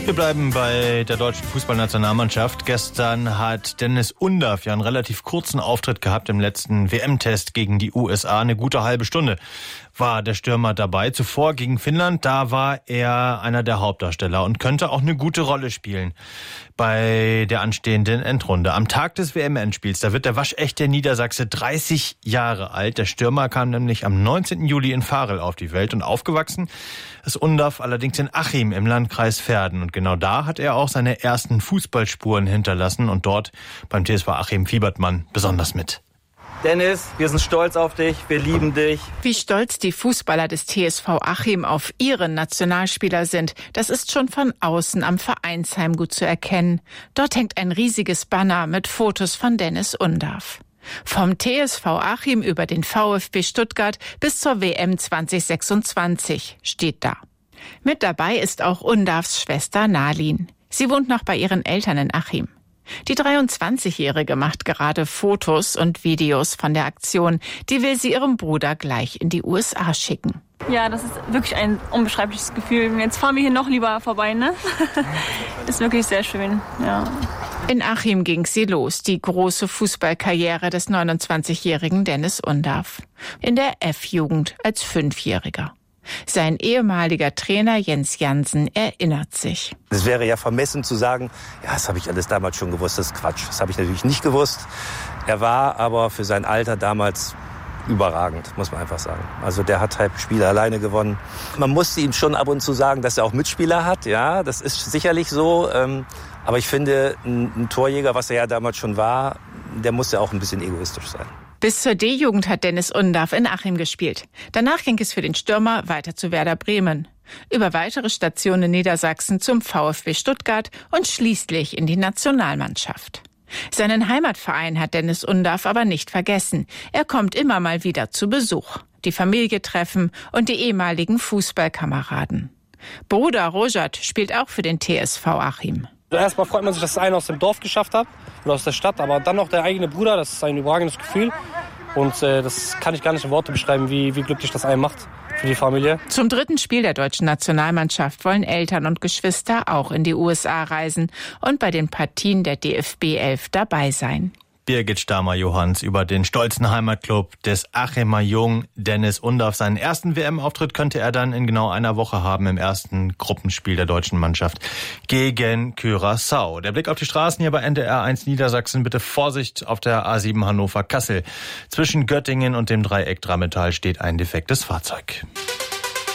Wir bleiben bei der deutschen Fußballnationalmannschaft. Gestern hat Dennis Undaff ja einen relativ kurzen Auftritt gehabt im letzten WM-Test gegen die USA. Eine gute halbe Stunde war der Stürmer dabei. Zuvor gegen Finnland, da war er einer der Hauptdarsteller und könnte auch eine gute Rolle spielen bei der anstehenden Endrunde. Am Tag des WM-Endspiels, da wird der waschechte Niedersachse 30 Jahre alt. Der Stürmer kam nämlich am 19. Juli in Varel auf die Welt und aufgewachsen ist Undaff allerdings in Achim im Landkreis Verden. Und genau da hat er auch seine ersten Fußballspuren hinterlassen und dort beim TSV Achim fiebert man besonders mit. Dennis, wir sind stolz auf dich, wir lieben dich. Wie stolz die Fußballer des TSV Achim auf ihren Nationalspieler sind, das ist schon von außen am Vereinsheim gut zu erkennen. Dort hängt ein riesiges Banner mit Fotos von Dennis Undaff. Vom TSV Achim über den VfB Stuttgart bis zur WM 2026 steht da. Mit dabei ist auch Undaffs Schwester Nalin. Sie wohnt noch bei ihren Eltern in Achim. Die 23-Jährige macht gerade Fotos und Videos von der Aktion. Die will sie ihrem Bruder gleich in die USA schicken. Ja, das ist wirklich ein unbeschreibliches Gefühl. Jetzt fahren wir hier noch lieber vorbei, ne? Ist wirklich sehr schön, ja. In Achim ging sie los, die große Fußballkarriere des 29-jährigen Dennis Undaff. In der F-Jugend als 5-Jähriger. Sein ehemaliger Trainer Jens Jansen erinnert sich. Es wäre ja vermessen zu sagen, ja, das habe ich alles damals schon gewusst, das ist Quatsch. Das habe ich natürlich nicht gewusst. Er war aber für sein Alter damals überragend, muss man einfach sagen. Also der hat halt Spiele alleine gewonnen. Man musste ihm schon ab und zu sagen, dass er auch Mitspieler hat. Ja, das ist sicherlich so. Aber ich finde, ein Torjäger, was er ja damals schon war, der muss ja auch ein bisschen egoistisch sein. Bis zur D-Jugend hat Dennis Undaff in Achim gespielt. Danach ging es für den Stürmer weiter zu Werder Bremen. Über weitere Stationen in Niedersachsen zum VfB Stuttgart und schließlich in die Nationalmannschaft. Seinen Heimatverein hat Dennis Undaff aber nicht vergessen. Er kommt immer mal wieder zu Besuch. Die Familie treffen und die ehemaligen Fußballkameraden. Bruder Rojat spielt auch für den TSV Achim. Erstmal freut man sich, dass es einer aus dem Dorf geschafft hat oder aus der Stadt, aber dann noch der eigene Bruder, das ist ein überragendes Gefühl. Und das kann ich gar nicht in Worte beschreiben, wie glücklich das einen macht für die Familie. Zum 3. Spiel der deutschen Nationalmannschaft wollen Eltern und Geschwister auch in die USA reisen und bei den Partien der DFB 11 dabei sein. Birgit Stamer-Johanns über den stolzen Heimatclub des Achimer Jung, Dennis Undaff. Seinen ersten WM-Auftritt könnte er dann in genau einer Woche haben im ersten Gruppenspiel der deutschen Mannschaft gegen Curaçao. Der Blick auf die Straßen hier bei NDR 1 Niedersachsen. Bitte Vorsicht auf der A7 Hannover-Kassel. Zwischen Göttingen und dem Dreieck Drammetal steht ein defektes Fahrzeug.